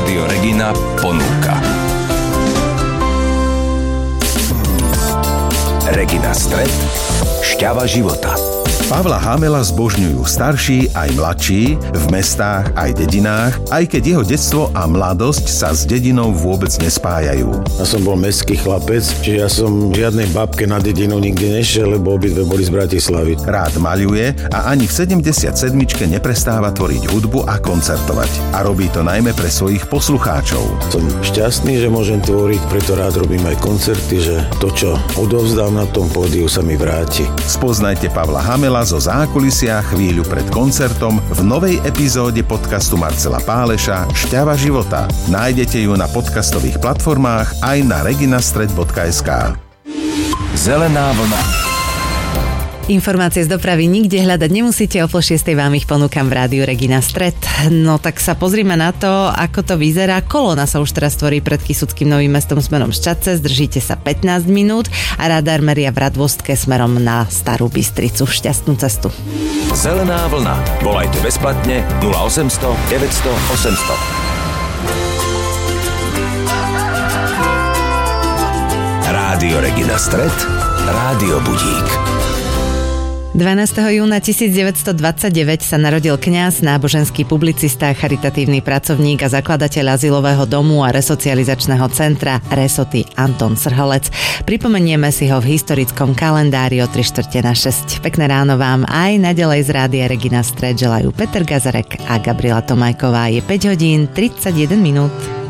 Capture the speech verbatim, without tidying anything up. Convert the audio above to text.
Rádio Regina ponúka. Regina Stret, šťava života. Pavla Hamela zbožňujú starší aj mladší, v mestách aj dedinách, aj keď jeho detstvo a mladosť sa s dedinou vôbec nespájajú. Ja som bol mestský chlapec, čiže ja som žiadnej babke na dedinu nikdy nešiel, lebo obidve boli z Bratislavy. Rád maľuje a ani v sedemdesiatsedmičke neprestáva tvoriť hudbu a koncertovať. A robí to najmä pre svojich poslucháčov. Som šťastný, že môžem tvoriť, preto rád robím aj koncerty, že to, čo odovzdám na tom pódiu, sa mi vráti. Spoznajte Pavla Hamela zo zákulisia chvíľu pred koncertom v novej epizóde podcastu Marcela Páleša Šťava života. Nájdete ju na podcastových platformách aj na reginastret bodka es ká. Zelená vlna. Informácie z dopravy nikde hľadať nemusíte, o pol šiestej vám ich ponúkam v rádiu Regina Stret. No tak sa pozrime na to, ako to vyzerá. Kolóna sa už teraz tvorí pred Kysuckým Novým Mestom smerom Šťadce, zdržíte sa pätnásť minút a radar meria v Radvostke smerom na Starú Bystricu. Šťastnú cestu. Zelená vlna. Volajte bezplatne nula osemsto deväťsto osemsto. Rádio Regina Stret, Rádio Budík. dvanásteho júna tisícdeväťstodvadsaťdeväť sa narodil kňaz, náboženský publicista, charitatívny pracovník a zakladateľ azylového domu a resocializačného centra Resoty Anton Srholec. Pripomenieme si ho v historickom kalendári o tri štvrte na šesť. Pekné ráno vám aj naďalej z Rádia Regina Stret želajú Peter Gazarek a Gabriela Tomajková. Je päť hodín tridsaťjeden minút.